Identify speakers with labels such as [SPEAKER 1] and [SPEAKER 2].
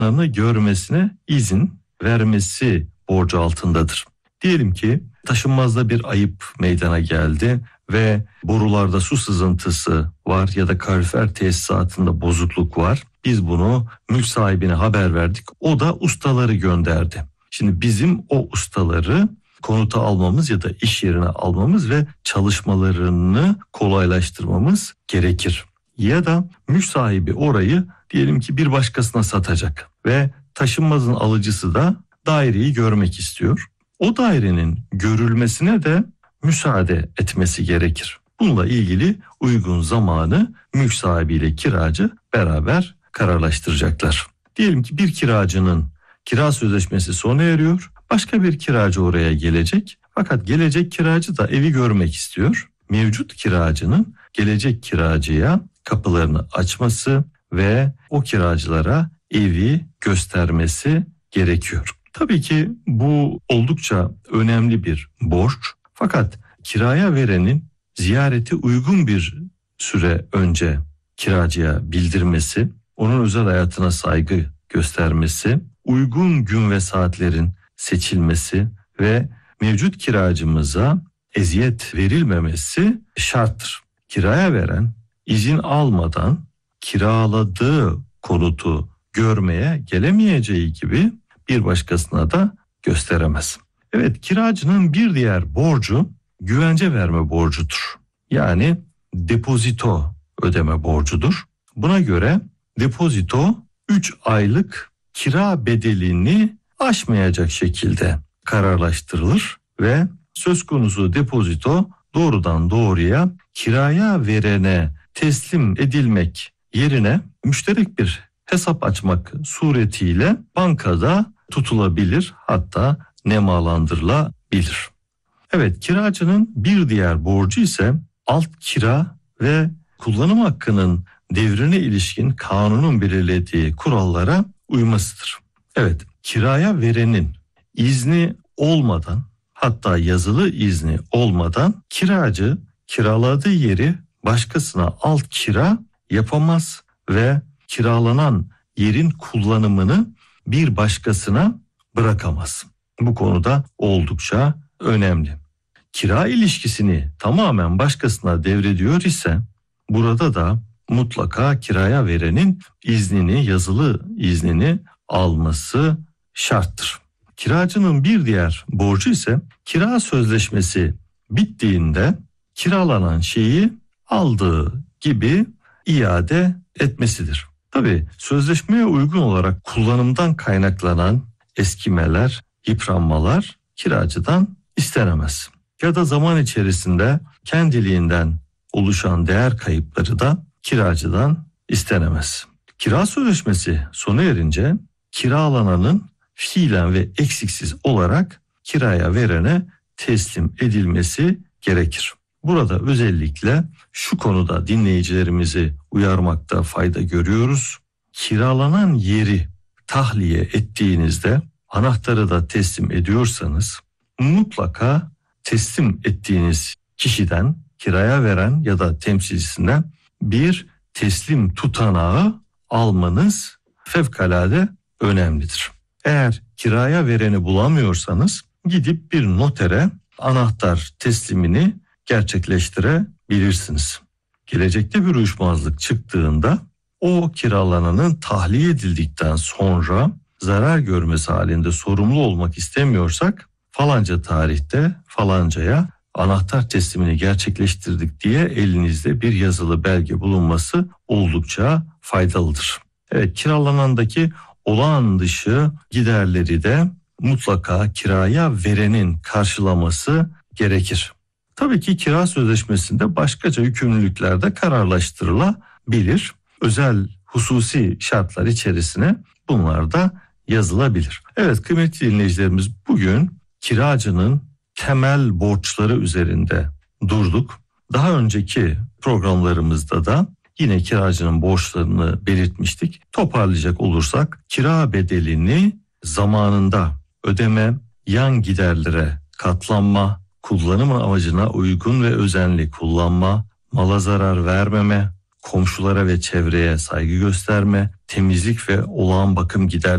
[SPEAKER 1] görmesine izin vermesi borcu altındadır. Diyelim ki taşınmazda bir ayıp meydana geldi ve borularda su sızıntısı var ya da kalorifer tesisatında bozukluk var. Biz bunu mülk sahibine haber verdik. O da ustaları gönderdi. Şimdi bizim o ustaları konuta almamız ya da iş yerine almamız ve çalışmalarını kolaylaştırmamız gerekir. Ya da mülk sahibi orayı diyelim ki bir başkasına satacak ve taşınmazın alıcısı da daireyi görmek istiyor. O dairenin görülmesine de müsaade etmesi gerekir. Bununla ilgili uygun zamanı mülk sahibiyle kiracı beraber kararlaştıracaklar. Diyelim ki bir kiracının kira sözleşmesi sona eriyor. Başka bir kiracı oraya gelecek. Fakat gelecek kiracı da evi görmek istiyor. Mevcut kiracının gelecek kiracıya kapılarını açması ve o kiracılara evi göstermesi gerekiyor. Tabii ki bu oldukça önemli bir borç. Fakat kiraya verenin ziyareti uygun bir süre önce kiracıya bildirmesi, onun özel hayatına saygı göstermesi, uygun gün ve saatlerin seçilmesi ve mevcut kiracımıza eziyet verilmemesi şarttır. Kiraya veren izin almadan kiraladığı konutu görmeye gelemeyeceği gibi bir başkasına da gösteremez. Evet, kiracının bir diğer borcu güvence verme borcudur. Yani depozito ödeme borcudur. Buna göre depozito 3 aylık kira bedelini aşmayacak şekilde kararlaştırılır ve söz konusu depozito doğrudan doğruya kiraya verene teslim edilmek yerine müşterek bir hesap açmak suretiyle bankada tutulabilir, hatta nemalandırılabilir. Evet, kiracının bir diğer borcu ise alt kira ve kullanım hakkının devrine ilişkin kanunun belirlediği kurallara uymasıdır. Evet, kiraya verenin izni olmadan, hatta yazılı izni olmadan kiracı kiraladığı yeri başkasına alt kira yapamaz ve kiralanan yerin kullanımını bir başkasına bırakamaz. Bu konuda oldukça önemli. Kira ilişkisini tamamen başkasına devrediyor ise burada da mutlaka kiraya verenin iznini, yazılı iznini alması şarttır. Kiracının bir diğer borcu ise kira sözleşmesi bittiğinde kiralanan şeyi aldığı gibi iade etmesidir. Tabii sözleşmeye uygun olarak kullanımdan kaynaklanan eskimeler, yıpranmalar kiracıdan istenemez. Ya da zaman içerisinde kendiliğinden oluşan değer kayıpları da kiracıdan istenemez. Kira sözleşmesi sona erince kiralananın fiilen ve eksiksiz olarak kiraya verene teslim edilmesi gerekir. Burada özellikle şu konuda dinleyicilerimizi uyarmakta fayda görüyoruz. Kiralanan yeri tahliye ettiğinizde anahtarı da teslim ediyorsanız mutlaka teslim ettiğiniz kişiden, kiraya veren ya da temsilcisinden bir teslim tutanağı almanız fevkalade önemlidir. Eğer kiraya vereni bulamıyorsanız gidip bir notere anahtar teslimini gerçekleştirebilirsiniz. Gelecekte bir uyuşmazlık çıktığında o kiralananın tahliye edildikten sonra zarar görmesi halinde sorumlu olmak istemiyorsak falanca tarihte falancaya anahtar teslimini gerçekleştirdik diye elinizde bir yazılı belge bulunması oldukça faydalıdır. Evet, kiralanandaki olağan dışı giderleri de mutlaka kiraya verenin karşılaması gerekir. Tabii ki kira sözleşmesinde başkaca yükümlülükler de kararlaştırılabilir. Özel hususi şartlar içerisine bunlar da yazılabilir. Evet kıymetli dinleyicilerimiz, bugün kiracının temel borçları üzerinde durduk. Daha önceki programlarımızda da yine kiracının borçlarını belirtmiştik. Toparlayacak olursak kira bedelini zamanında ödeme, yan giderlere katlanma, kullanım amacına uygun ve özenli kullanma, mala zarar vermeme, komşulara ve çevreye saygı gösterme, temizlik ve olağan bakım giderleri